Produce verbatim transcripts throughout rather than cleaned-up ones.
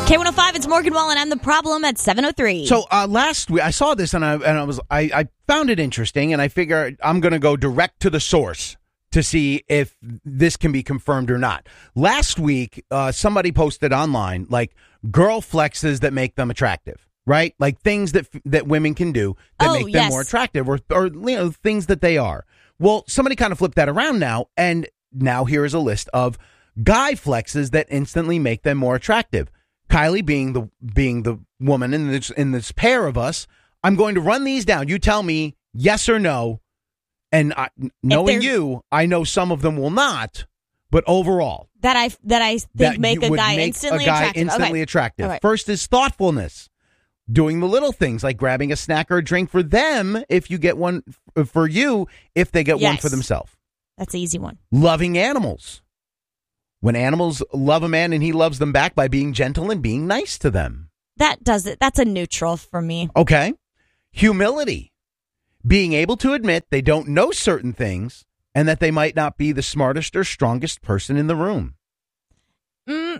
K one oh five, it's Morgan Wallen. I'm the problem at seven oh three. So uh, last week I saw this and I and I was I, I found it interesting, and I figure I'm going to go direct to the source to see if this can be confirmed or not. Last week, uh, somebody posted online like girl flexes that make them attractive, right? Like things that that women can do that Oh, make them yes. more attractive, or or you know things that they are. Well, somebody kind of flipped that around now, and now here is a list of guy flexes that instantly make them more attractive. Kylie being the being the woman in this in this pair of us, I'm going to run these down. You tell me yes or no. And I, knowing you, I know some of them will not, but overall, That I that I think that make you a would guy make instantly a guy attractive. instantly Okay. attractive. All right. First is thoughtfulness, doing the little things like grabbing a snack or a drink for them if you get one f- for you if they get one Yes. for themselves. That's an easy one. Loving animals. When animals love a man and he loves them back by being gentle and being nice to them. That does it. That's a neutral for me. Okay. Humility. Being able to admit they don't know certain things and that they might not be the smartest or strongest person in the room. Mm.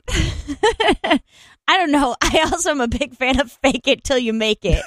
I don't know. I also am a big fan of fake it till you make it.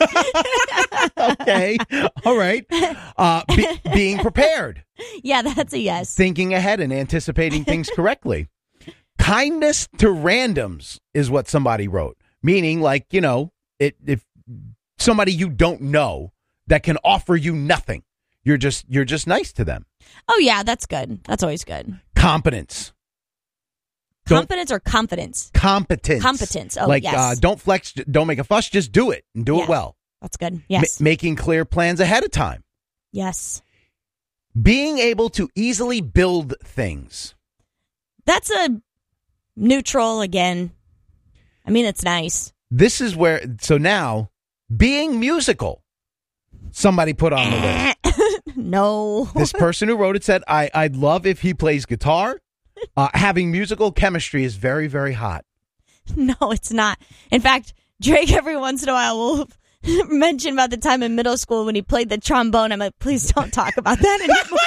Okay. All right. Uh, be, being prepared. Yeah, that's a yes. Thinking ahead and anticipating things correctly. Kindness to randoms is what somebody wrote. Meaning, like, you know, it, if somebody you don't know that can offer you nothing, you're just you're just nice to them. Oh, yeah, that's good. That's always good. Competence. Don't- Confidence or confidence? Competence. Competence. Oh, like, yes. uh, don't flex, don't make a fuss, just do it and do Yeah. it well. That's good. Ma- Yes. making clear plans ahead of time. Yes. Being able to easily build things. That's a neutral again. I mean, it's nice. This is where, so now, being musical, somebody put on the list. No. This person who wrote it said, I, I'd love if he plays guitar. Uh, having musical chemistry is very, very hot. No, it's not. In fact, Drake every once in a while will mention about the time in middle school when he played the trombone. I'm like, please don't talk about that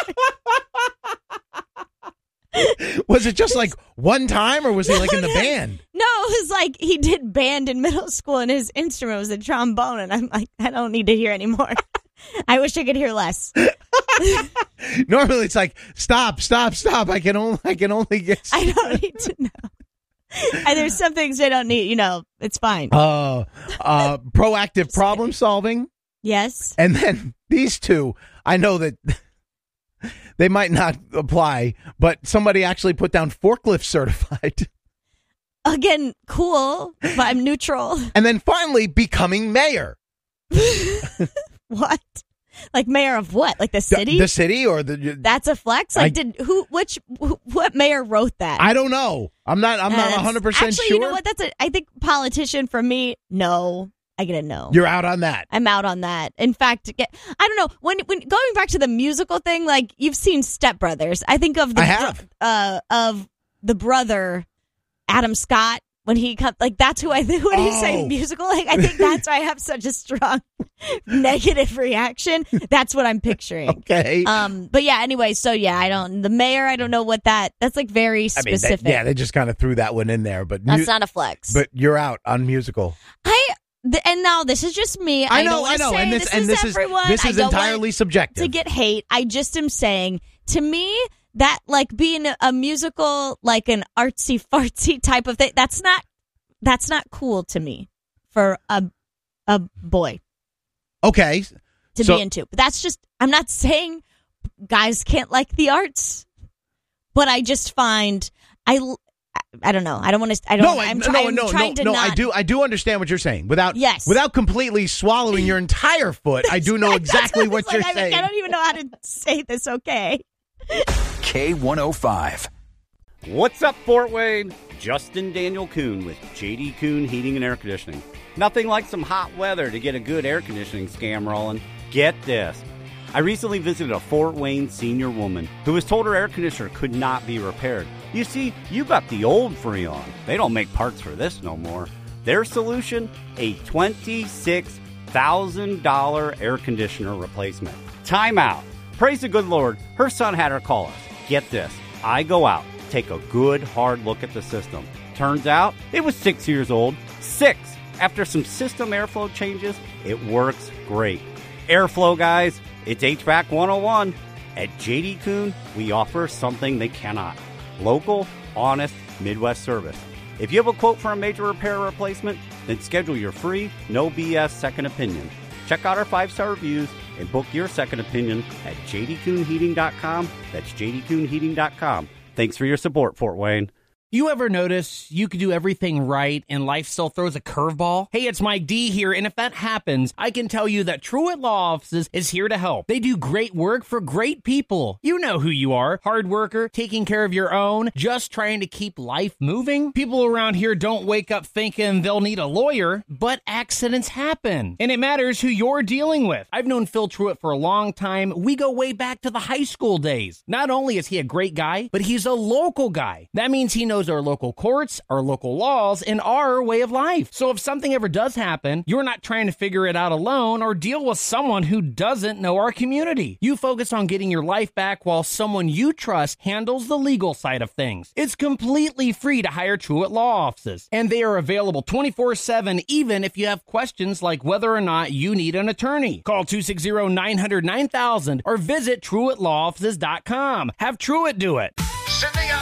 anymore. Was it just like one time, or was he like in the band? No, it was like he did band in middle school and his instrument was a trombone. And I'm like, I don't need to hear anymore. I wish I could hear less. Normally it's like, stop, stop, stop. I can only, I can only get. I don't need to know. And there's some things I don't need, you know, it's fine. Uh, uh, proactive problem solving. Yes. And then these two, I know that they might not apply, but somebody actually put down forklift certified. Again, cool, but I'm neutral. And then finally becoming mayor. What? Like mayor of what? Like the city? The, the city or the. That's a flex. Like, I- did who? Which? Who, what mayor wrote that? I don't know. I'm not. I'm not Uh, one hundred percent Actually, sure. you know what? That's a. I think politician for me. No, I get a no. You're out on that. I'm out on that. In fact, get, I don't know when when going back to the musical thing. Like you've seen Step Brothers. I think of the I have. uh of the brother Adam Scott when he comes. Like that's who I think when you say Oh. musical. Like I think that's why I have such a strong negative reaction. That's what I'm picturing. Okay. Um, but yeah, anyway, so yeah, I don't, the mayor, I don't know what that, that's like very I mean, specific. that, yeah, they just kind of threw that one in there, but That's mu- not a flex. But you're out on musical. I, th- and now this is just me. I, I know, don't wanna I know, say and this, this and is this everyone. is this I is don't want entirely subjective. to get hate. I just am saying, to me, that like being a, a musical, like an artsy fartsy type of thing, that's not, that's not cool to me for a, a boy. Okay. To so, be into. But that's just, I'm not saying guys can't like the arts, but I just find, I, I don't know. I don't want to, I don't, No, I, I'm, no, try, I'm no, trying no, to no. not. I do, I do understand what you're saying. Without, Yes. without completely swallowing your entire foot, I do know exactly That's what it's you're like, I, saying. I don't even know how to say this, okay? K one oh five. What's up, Fort Wayne? Justin Daniel Kuhn with J D Kuhn Heating and Air Conditioning. Nothing like some hot weather to get a good air conditioning scam rolling. Get this. I recently visited a Fort Wayne senior woman who was told her air conditioner could not be repaired. You see, you got the old Freon. They don't make parts for this no more. Their solution? A twenty-six thousand dollars air conditioner replacement. Time out. Praise the good Lord, her son had her call us. Get this. I go out, take a good hard look at the system. Turns out, it was six years old, Six, after some system airflow changes, it works great. Airflow, guys, it's H V A C one oh one. At J D. Kuhn, we offer something they cannot. Local, honest, Midwest service. If you have a quote for a major repair or replacement, then schedule your free, no B S second opinion. Check out our five-star reviews and book your second opinion at j d kuhn heating dot com. That's j d kuhn heating dot com. Thanks for your support, Fort Wayne. You ever notice you could do everything right and life still throws a curveball? Hey, it's Mike D here, and if that happens, I can tell you that Truett Law Offices is here to help. They do great work for great people. You know who you are. Hard worker, taking care of your own, just trying to keep life moving. People around here don't wake up thinking they'll need a lawyer, but accidents happen, and it matters who you're dealing with. I've known Phil Truett for a long time. We go way back to the high school days. Not only is he a great guy, but he's a local guy. That means he knows our local courts, our local laws, and our way of life. So if something ever does happen, you're not trying to figure it out alone or deal with someone who doesn't know our community. You focus on getting your life back while someone you trust handles the legal side of things. It's completely free to hire Truett Law Offices, and they are available twenty-four seven even if you have questions like whether or not you need an attorney. Call two six zero, nine hundred, nine thousand or visit truett law offices dot com. Have Truett do it.